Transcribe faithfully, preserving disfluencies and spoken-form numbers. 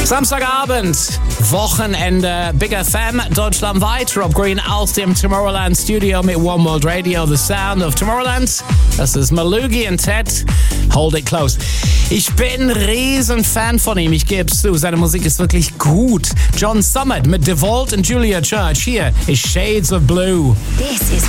Samstagabend, Wochenende, Big F M, deutschlandweit. Rob Green aus dem Tomorrowland Studio mit One World Radio, the sound of Tomorrowland. Das ist Malugi und Ted. Hold it close. Ich bin ein riesen Fan von ihm, ich gebe es zu. Seine Musik ist wirklich gut. John Summit mit DeVault und Julia Church. Hier ist Shades of Blue. This is